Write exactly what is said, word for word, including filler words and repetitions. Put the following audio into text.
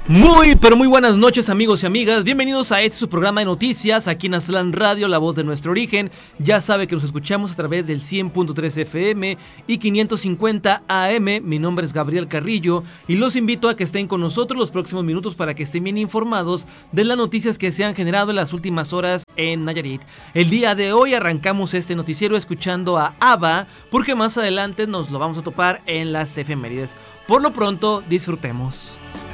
Muy, pero muy buenas noches, amigos y amigas. Bienvenidos a este su programa de noticias aquí en Aztlán Radio, la voz de nuestro origen. Ya sabe que nos escuchamos a través del cien punto tres F M y quinientos cincuenta A M. Mi nombre es Gabriel Carrillo y los invito a que estén con nosotros los próximos minutos para que estén bien informados de las noticias que se han generado en las últimas horas en Nayarit. El día de hoy arrancamos este noticiero escuchando a ABBA, porque más adelante nos lo vamos a topar en las efemérides. Por lo pronto, disfrutemos.